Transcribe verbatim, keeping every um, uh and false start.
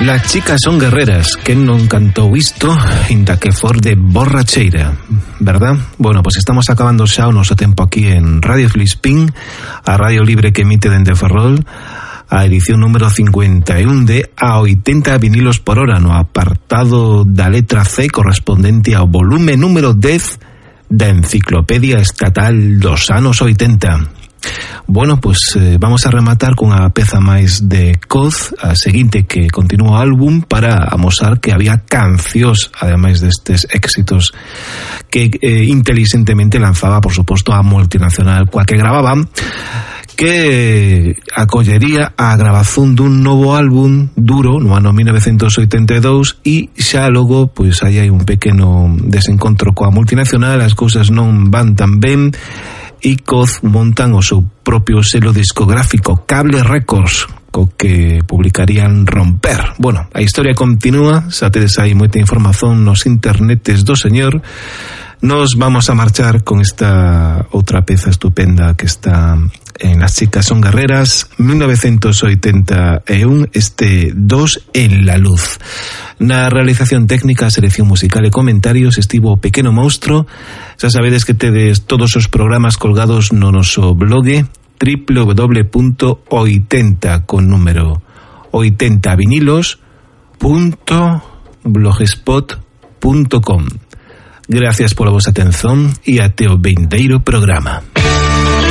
Las chicas son guerreras, que non cantou isto, inda que for de borracheira, verdad? Bueno, pues estamos acabando xa o noso tempo aquí en Radio Filispín, a radio libre que emite dende Ferrol, a edición número cincuenta e un de A oitenta vinilos por hora, no apartado da letra C correspondente ao volume número dez da Enciclopedia Estatal dos anos oitenta. Bueno, pues eh, vamos a rematar cunha peza máis de Coz, a seguinte que continúa o álbum, para amosar que había cancións, ademais destes éxitos que eh, inteligentemente lanzaba, por suposto, a multinacional coa que gravaban, que acollería a grabazón dun novo álbum duro no ano mil novecentos oitenta e dous, e xa logo pois aí hai un pequeno desencontro coa multinacional, as cousas non van tan ben, e Coz montan o seu propio selo discográfico, Cable Records, co que publicarían Romper. Bueno, a historia continúa, xa tedes aí moita información nos internetes do señor. Nos vamos a marchar con esta outra peza estupenda que está en Las chicas son guerreras, mil novecentos oitenta e un, este Dos en la luz. Na realización técnica, selección musical e comentarios estivo o Pequeno Monstro. Xa sabedes que tedes todos os programas colgados no noso blog doble u doble u doble u punto oitenta con número oitenta vinilos punto blogspot punto com. Gracias pola vosa atención e até o vindeiro programa.